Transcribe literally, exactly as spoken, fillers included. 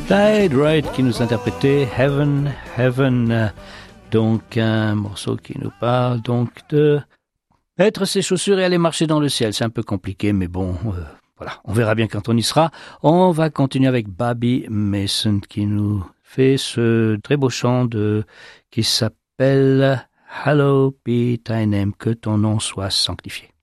Tide Wright qui nous interprétait Heaven, Heaven, donc un morceau qui nous parle donc de mettre ses chaussures et aller marcher dans le ciel. C'est un peu compliqué, mais bon, euh, voilà, on verra bien quand on y sera. On va continuer avec Bobby Mason qui nous fait ce très beau chant de qui s'appelle Hallowed be thy name, que ton nom soit sanctifié.